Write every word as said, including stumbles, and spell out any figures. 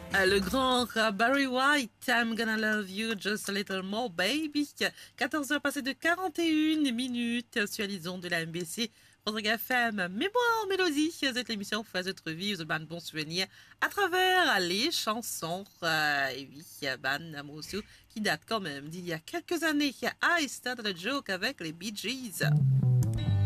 Euh, le grand euh, Barry White, I'm gonna love you just a little more, baby. quatorze heures passées de quarante et une minutes sur les ondes de la M B C. Rodrigue F M, Mémoire Mélodie, cette émission fait notre vie, vous ban bons souvenirs à travers les chansons. Euh, et oui, ban Amosu qui date quand même d'il y a quelques années. I started a joke avec les Bee Gees.